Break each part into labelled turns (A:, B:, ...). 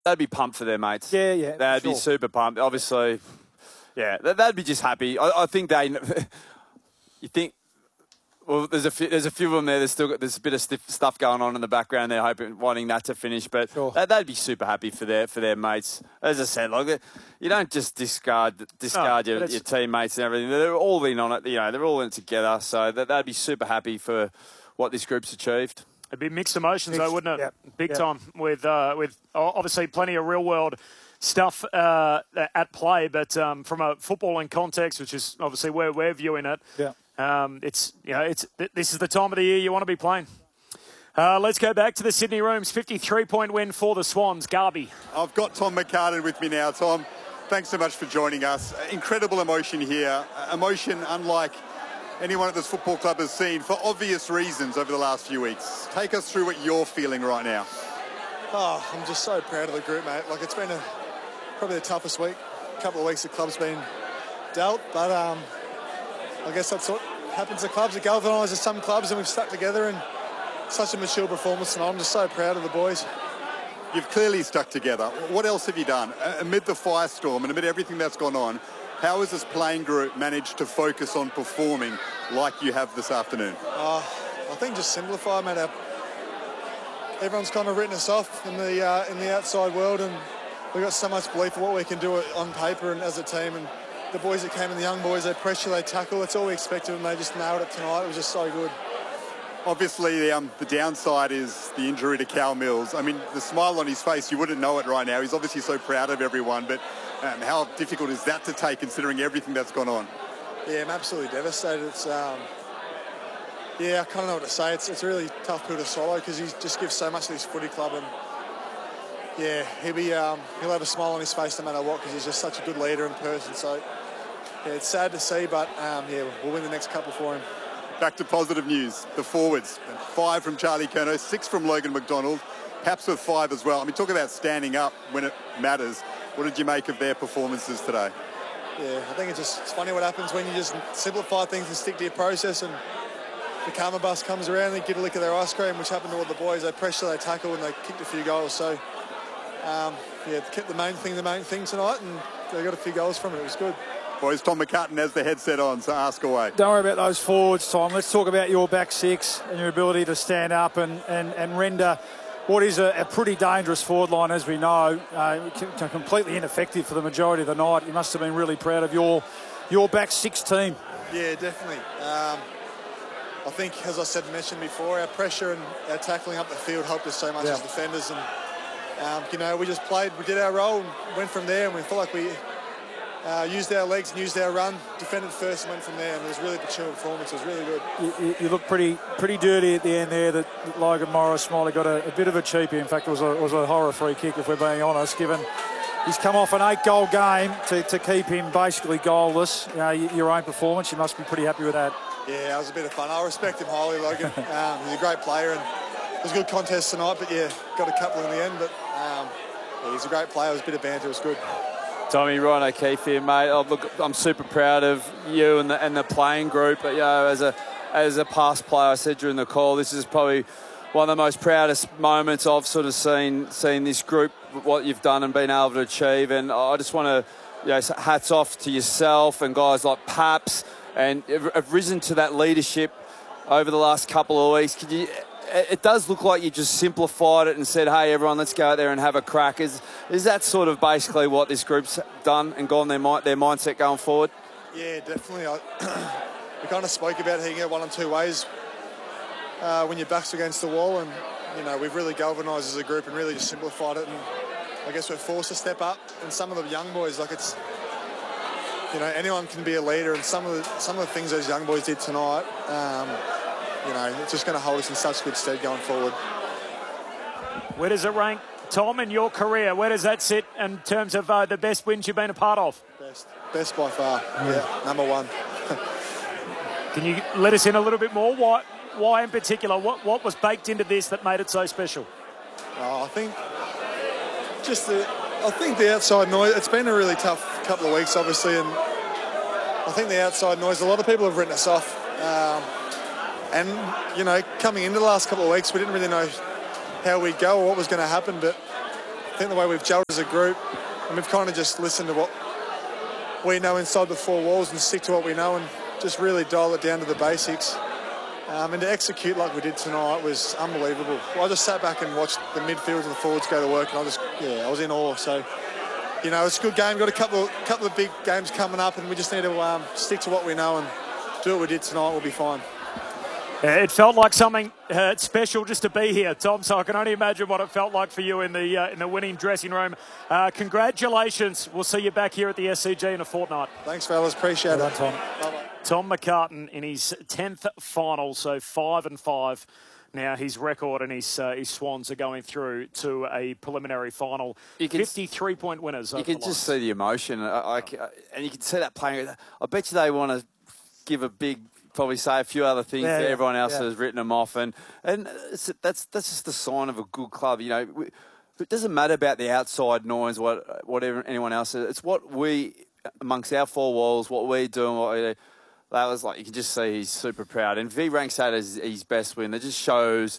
A: they'd be pumped for their mates.
B: Yeah, yeah.
A: They'd be super pumped. Obviously, yeah, they'd be just happy. I think they. You think. Well, there's a few of them there. There's a bit of stuff going on in the background. They're wanting that to finish, but they'd be super happy for their mates. As I said, like you don't just discard your teammates and everything. They're all in on it. You know, they're all in it together. So they'd be super happy for what this group's achieved.
C: It'd be mixed emotions, though, wouldn't it? Yep. Big time with obviously plenty of real world stuff at play, but from a footballing context, which is obviously where we're viewing it.
B: Yeah.
C: This is the time of the year you want to be playing. Let's go back to the Sydney Rooms. 53-point win for the Swans. Garby.
D: I've got Tom McCartin with me now. Tom, thanks so much for joining us. Incredible emotion here. Emotion unlike anyone at this football club has seen for obvious reasons over the last few weeks. Take us through what you're feeling right now.
E: Oh, I'm just so proud of the group, mate. Like, it's been probably the toughest couple of weeks the club's been dealt, but I guess that's what happens to clubs. It galvanises some clubs, and we've stuck together, and such a mature performance, and I'm just so proud of the boys.
D: You've clearly stuck together. What else have you done? Amid the firestorm and amid everything that's gone on, how has this playing group managed to focus on performing like you have this afternoon?
E: I think just simplify, mate. Everyone's kind of written us off in the outside world, and we've got so much belief in what we can do on paper and as a team. And the boys that came in, the young boys, they pressure, they tackle. That's all we expected, and they just nailed it tonight. It was just so good.
D: Obviously, the downside is the injury to Cal Mills. I mean, the smile on his face, you wouldn't know it right now. He's obviously so proud of everyone, but how difficult is that to take considering everything that's gone on?
E: Yeah, I'm absolutely devastated. It's, I kind of know what to say. It's a really tough pill to swallow because he just gives so much to this footy club, and yeah, he'll have a smile on his face no matter what because he's just such a good leader in person. So yeah, it's sad to see, but we'll win the next couple for him.
D: Back to positive news. The forwards, 5 from Charlie Curnow, 6 from Logan McDonald, Paps with 5 as well. I mean, talk about standing up when it matters. What did you make of their performances today?
E: Yeah, I think it's funny what happens when you just simplify things and stick to your process, and the karma bus comes around, they get a lick of their ice cream, which happened to all the boys. They pressure, they tackle, and they kicked a few goals. So, kept the main thing tonight, and they got a few goals from it. It was good.
D: Boys, Tom McCartin has the headset on, so ask away.
B: Don't worry about those forwards, Tom. Let's talk about your back six and your ability to stand up and render what is a pretty dangerous forward line, as we know. Completely ineffective for the majority of the night. You must have been really proud of your back six team.
E: Yeah, definitely. I think, as I mentioned before, our pressure and our tackling up the field helped us so much as defenders. And, we just played, we did our role and went from there, and we felt like we used our legs and used our run, defended first and went from there, and it was really mature performance. It was really good.
B: You look pretty dirty at the end there. That Logan Morris might have got a bit of a cheapie. In fact, it was a horror free kick, if we're being honest, given he's come off an 8-goal game to keep him basically goalless. Your own performance, you must be pretty happy with that.
E: Yeah, it was a bit of fun. I respect him highly, Logan. He's a great player, and it was a good contest tonight, but got a couple in the end. But he's a great player. It was a bit of banter. It was good.
A: Tommy, Ryan O'Keefe here, mate. I'm super proud of you and the playing group. But, as a past player, I said during the call, this is probably one of the most proudest moments I've sort of seen this group, what you've done and been able to achieve. And I just want to, hats off to yourself and guys like Paps, and have risen to that leadership over the last couple of weeks. It does look like you just simplified it and said, hey, everyone, let's go out there and have a crack. Is that sort of basically what this group's done and gone their mindset going forward?
E: Yeah, definitely. We kind of spoke about how you can go one or two ways when your back's against the wall, and, we've really galvanised as a group and really just simplified it, and I guess we're forced to step up. And some of the young boys, anyone can be a leader, and some of the things those young boys did tonight, it's just going to hold us in such good stead going forward.
C: Where does it rank, Tom, in your career? Where does that sit in terms of the best wins you've been a part of?
E: Best by far. Yeah, number one.
C: Can you let us in a little bit more? Why in particular? What was baked into this that made it so special?
E: I think the outside noise. It's been a really tough couple of weeks, obviously, and I think the outside noise. A lot of people have written us off. And, coming into the last couple of weeks, we didn't really know how we'd go or what was going to happen, but think the way we've gelled as a group, and we've kind of just listened to what we know inside the four walls and stick to what we know and just really dial it down to the basics. And to execute like we did tonight was unbelievable. I just sat back and watched the midfield and the forwards go to work, and I was in awe. So, it's a good game. We've got a couple of big games coming up, and we just need to stick to what we know and do what we did tonight. We'll be fine.
C: It felt like something special just to be here, Tom, so I can only imagine what it felt like for you in the winning dressing room. Congratulations. We'll see you back here at the SCG in a fortnight.
E: Thanks, fellas. Appreciate it.
B: Tom.
E: Bye-bye.
C: Tom McCartin in his 10th final, so 5-5. Now his record and his Swans are going through to a preliminary final. 53-point winners.
A: You can just see the emotion, and you can see that playing. I bet you they want to give a big, probably say a few other things that everyone else has written them off, and that's just the sign of a good club. It doesn't matter about the outside noise, whatever anyone else says. It's what we, amongst our four walls, what we do and what we do. That was like, you can just see he's super proud. And if he ranks that as his best win, that just shows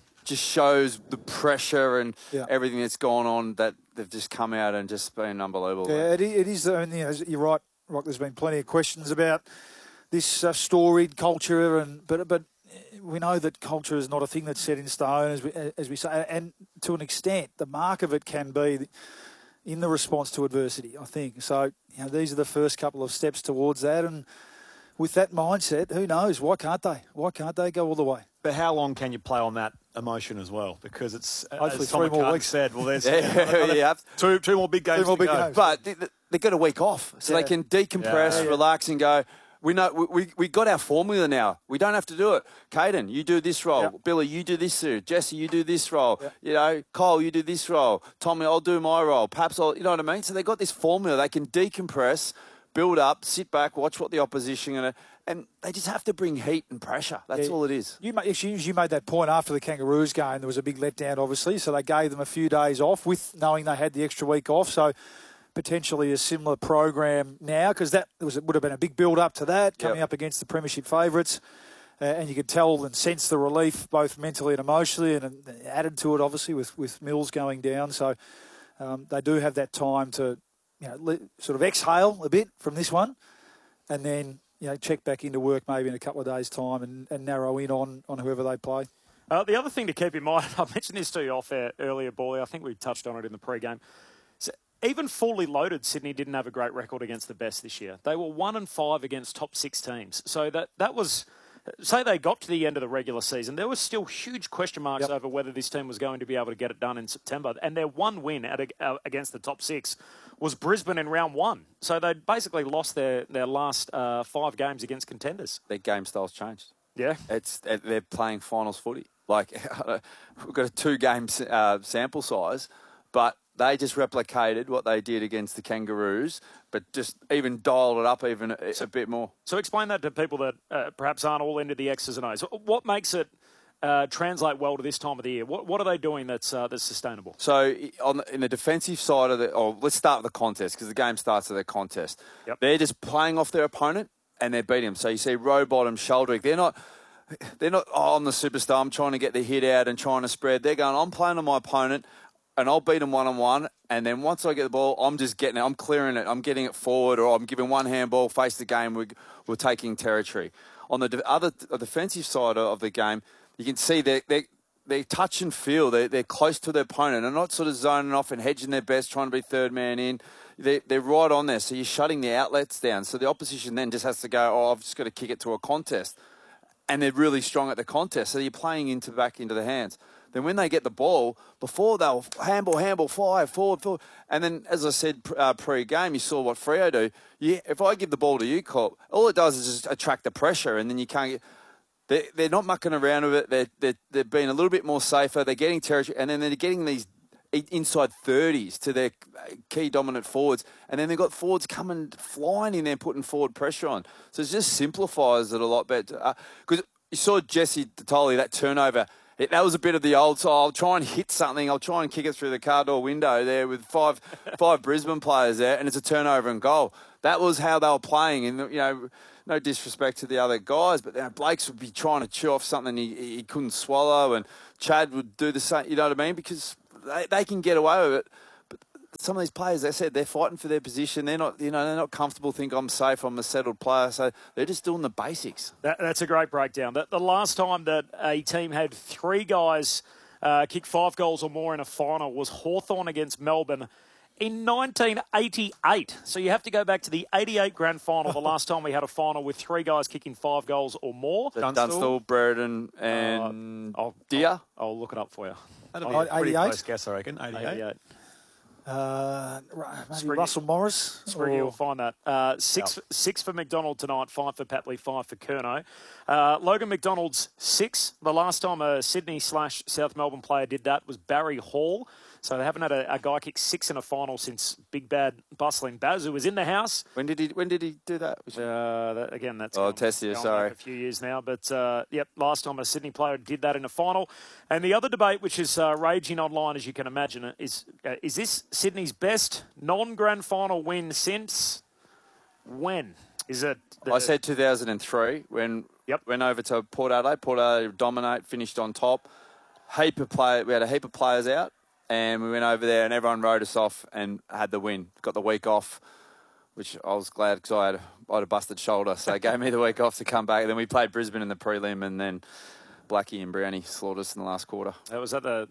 A: the pressure and everything that's gone on, that they've just come out and just been unbelievable.
B: Yeah, it is. I mean, you're right, Rock. There's been plenty of questions about this storied culture, but we know that culture is not a thing that's set in stone, as we say, and to an extent, the mark of it can be in the response to adversity, I think. So, these are the first couple of steps towards that, and with that mindset, who knows? Why can't they? Why can't they go all the way?
F: But how long can you play on that emotion as well? Because it's,
B: hopefully,
F: as Tom
B: 3 more weeks.
F: said, well, there's two more big games.
A: But they've got a week off, so they can decompress, relax, and go. We know we got our formula now. We don't have to do it. Caden, you do this role. Yep. Billy, you do this role. Jesse, you do this role. Yep. Cole, you do this role. Tommy, I'll do my role. Perhaps you know what I mean? So they got this formula. They can decompress, build up, sit back, watch what the opposition and they just have to bring heat and pressure. That's all it is.
B: You made that point after the Kangaroos game. There was a big letdown, obviously, so they gave them a few days off with knowing they had the extra week off. So potentially a similar program now, because it would have been a big build-up to that, coming up against the premiership favourites. And you could tell and sense the relief, both mentally and emotionally, and added to it, obviously, with Mills going down. So they do have that time to sort of exhale a bit from this one, and then check back into work maybe in a couple of days' time and narrow in on whoever they play.
C: The other thing to keep in mind, I mentioned this to you off air earlier, Bally. I think we touched on it in the pre-game. So even fully loaded, Sydney didn't have a great record against the best this year. They were 1-5 against top 6 teams. So that was, say they got to the end of the regular season, there was still huge question marks over whether this team was going to be able to get it done in September. And their one win against the top 6 was Brisbane in round 1. So they basically lost their last 5 games against contenders.
A: Their game style's changed.
C: Yeah.
A: They're playing finals footy. Like, we've got a 2-game sample size, but they just replicated what they did against the Kangaroos, but just even dialed it up even a bit more.
C: So explain that to people that perhaps aren't all into the X's and O's. What makes it translate well to this time of the year? What are they doing that's sustainable?
A: So in the defensive side of let's start with the contest, because the game starts with the contest. Yep. They're just playing off their opponent and they're beating them. So you see Rowbottom, Sheldrick, they're not, I'm the superstar, I'm trying to get the hit out and trying to spread. They're going, I'm playing on my opponent and I'll beat them one-on-one. And then once I get the ball, I'm just getting it, I'm clearing it, I'm getting it forward, or I'm giving one handball, face the game, we're taking territory. On the defensive side of the game, you can see they touch and feel. They're close to their opponent. They're not sort of zoning off and hedging their best, trying to be third man in. They're right on there. So you're shutting the outlets down. So the opposition then just has to go, I've just got to kick it to a contest. And they're really strong at the contest. So you're playing back into the hands. Then when they get the ball, before they'll handball, fire, forward. And then, as I said pre-game, you saw what Freo do. If I give the ball to you, Cole, all it does is just attract the pressure, and then you can't get... They're not mucking around with it. They're being a little bit more safer. They're getting territory, and then they're getting these inside 30s to their key dominant forwards, and then they've got forwards coming flying in there, putting forward pressure on. So it just simplifies it a lot better. Because you saw Jesse Tatoli, that turnover. That was a bit of the old, so I'll try and hit something. I'll try and kick it through the car door window there with five Brisbane players there, and it's a turnover and goal. That was how they were playing, and no disrespect to the other guys, but Blakes would be trying to chew off something he couldn't swallow, and Chad would do the same. You know what I mean? Because they can get away with it. some of these players, they said they're fighting for their position. They're not, they're not comfortable. Think I'm safe. I'm a settled player. So they're just doing the basics.
C: That's a great breakdown. The last time that a team had 3 guys kick 5 goals or more in a final was Hawthorn against Melbourne in 1988. So you have to go back to the 88 grand final, the last time we had a final with 3 guys kicking 5 goals or more.
A: Dunstall, Brereton, and Deer.
C: I'll look it up for you.
F: That'll be a pretty
B: 88?
F: close guess, I reckon. 88.
B: Maybe Russell Morris.
C: Spriggy will find that. Six for McDonald tonight, 5 for Papley, 5 for Curnow. Logan McDonald's 6. The last time a Sydney/South Melbourne player did that was Barry Hall. So they haven't had a guy kick 6 in a final since Big Bad Bustling Baz, who was in the house.
A: When did he do that?
C: That's
A: test you.
C: going
A: Sorry,
C: back a few years now. But last time a Sydney player did that in a final. And the other debate, which is raging online, as you can imagine, is this Sydney's best non-grand final win since when? Is it?
A: I said 2003 when went over to Port Adelaide. Port Adelaide dominate, finished on top. We had a heap of players out. And we went over there and everyone wrote us off and had the win. Got the week off, which I was glad because I had a busted shoulder. So it gave me the week off to come back. And then we played Brisbane in the prelim and then Blackie and Brownie slaughtered us in the last quarter.
C: That was at the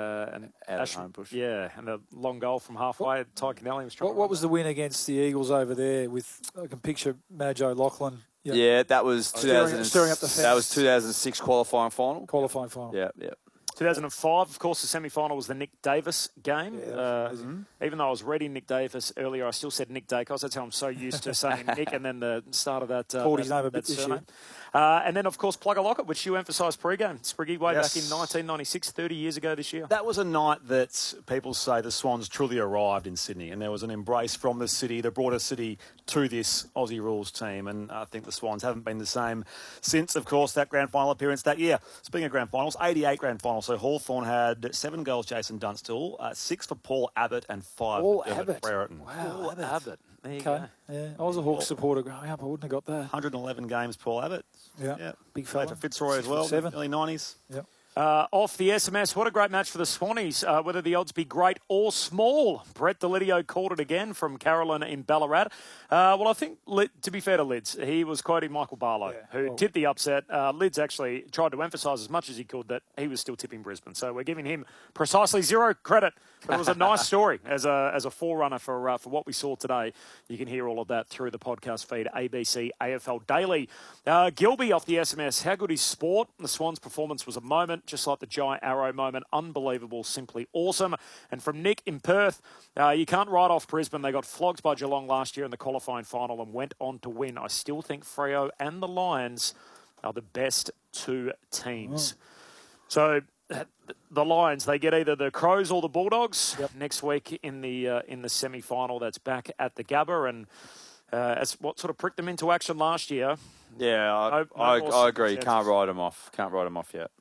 A: home push.
C: Yeah, and the long goal from halfway. Ty Kennelly was trying.
B: What was the win against the Eagles over there? I can picture Madge O'Loughlin.
A: Yeah, that was
B: stirring up the fence.
A: That was 2006 qualifying final.
B: Qualifying final.
A: Yeah.
C: 2005, of course, the semi-final was the Nick Davis game. Even though I was reading Nick Davis earlier, I still said Nick Dacos. That's how I'm so used to saying Nick, and then the start of that.
B: Called his name a bit this year.
C: And then, of course, Plugger Lockett, which you emphasised pre-game. Spriggy, way back in 1996, 30 years ago this year.
F: That was a night that people say the Swans truly arrived in Sydney, and there was an embrace from the city, the broader city, to this Aussie Rules team. And I think the Swans haven't been the same since, of course, that grand final appearance that year. Speaking of grand finals, 88 grand finals. So Hawthorn had 7 goals, Jason Dunstall, 6 for Paul Abbott, and 5
B: Paul
F: for
B: Abbott.
F: Brereton.
B: Wow,
C: Paul Abbott. There you go.
B: Yeah, I was a Hawks supporter growing up. I wouldn't have got that.
F: 111 games, Paul Abbott.
B: Yeah. Big
F: Played
B: fella.
F: for Fitzroy as well,
B: 6'7".
F: early 90s.
B: Yep.
C: Off the SMS, what a great match for the Swannies. Whether the odds be great or small. Brett Delidio called it again from Carolyn in Ballarat. Well, I think, to be fair to Lids, he was quoting Michael Barlow, who tipped the upset. Lids actually tried to emphasise as much as he could that he was still tipping Brisbane. So we're giving him precisely 0 credit. But it was a nice story as a forerunner for what we saw today. You can hear all of that through the podcast feed, ABC AFL Daily. Gilby off the SMS, how good is sport? The Swans' performance was a moment, just like the Jai Arrow moment. Unbelievable, simply awesome. And from Nick in Perth, you can't write off Brisbane. They got flogged by Geelong last year in the qualifying final and went on to win. I still think Freo and the Lions are the best 2 teams. So the Lions, they get either the Crows or the Bulldogs next week in the semi-final. That's back at the Gabba, and as what sort of pricked them into action last year.
A: Yeah, I agree. Can't write them off. Can't write them off yet.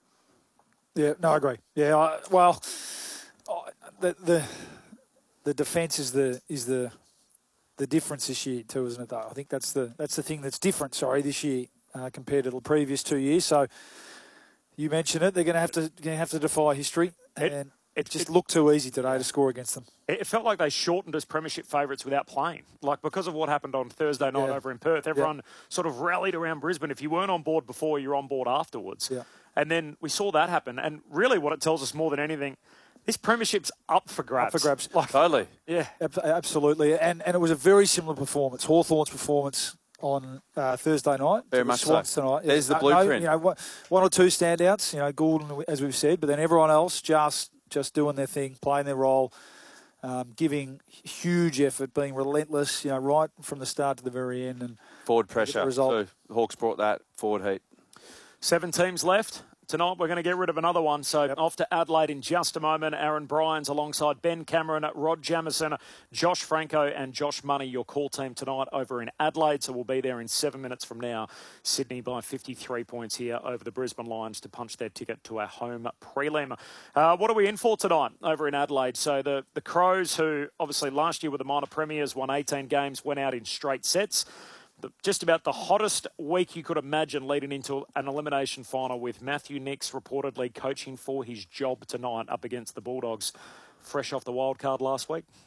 B: Yeah, no, I agree. Yeah, the defence is the difference this year too, isn't it? Though I think that's the thing that's different. This year compared to the previous 2 years. So you mentioned it; they're going to have to defy history, and it just looked too easy today to score against them.
C: It felt like they shortened as premiership favourites without playing. Like, because of what happened on Thursday night over in Perth, everyone sort of rallied around Brisbane. If you weren't on board before, you're on board afterwards.
B: Yeah.
C: And then we saw that happen. And really what it tells us more than anything, this premiership's up for grabs.
B: Up for grabs.
A: Totally.
C: Yeah.
B: Absolutely. And it was a very similar performance. Hawthorn's performance on Thursday night.
A: Very much
B: Swans
A: so.
B: tonight.
A: There's the blueprint.
B: One or two standouts. Goulden, as we've said, but then everyone else just doing their thing, playing their role, giving huge effort, being relentless. Right from the start to the very end, and
A: forward pressure.
B: Result.
A: So Hawks brought that forward heat.
C: 7 teams left. Tonight we're going to get rid of another one. So off to Adelaide in just a moment. Aaron Bryans alongside Ben Cameron, Rod Jamieson, Josh Franco and Josh Money, your call team tonight over in Adelaide. So we'll be there in 7 minutes from now. Sydney by 53 points here over the Brisbane Lions to punch their ticket to our home prelim. What are we in for tonight over in Adelaide? So the Crows, who obviously last year were the minor premiers, won 18 games, went out in straight sets. Just about the hottest week you could imagine leading into an elimination final with Matthew Nicks reportedly coaching for his job tonight up against the Bulldogs fresh off the wild card last week?